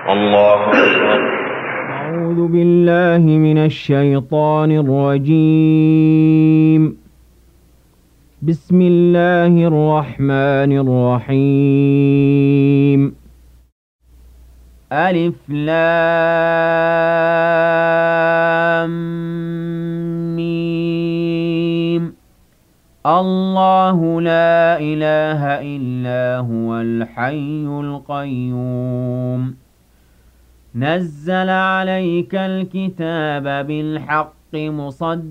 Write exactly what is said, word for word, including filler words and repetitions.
الله أكبر. أعوذ بالله من الشيطان الرجيم. بسم الله الرحمن الرحيم. ألف لام ميم. الله لا إله إلا هو الحي القيوم. نزل عليك الكتاب بالحق مصدقا